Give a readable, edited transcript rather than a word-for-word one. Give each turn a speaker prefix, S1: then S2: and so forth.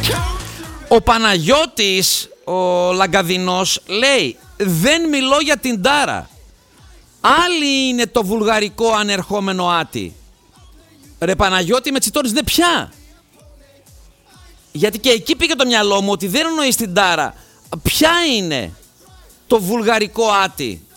S1: Ο Παναγιώτης, ο Λαγκαδινός, λέει: δεν μιλώ για την τάρα. Άλλη είναι το βουλγαρικό ανερχόμενο άτι. Ρε Παναγιώτη, με τσιτώνεις, ναι πια. Γιατί και εκεί πήγε το μυαλό μου ότι δεν εννοείς την τάρα. Ποια είναι το βουλγαρικό άτι?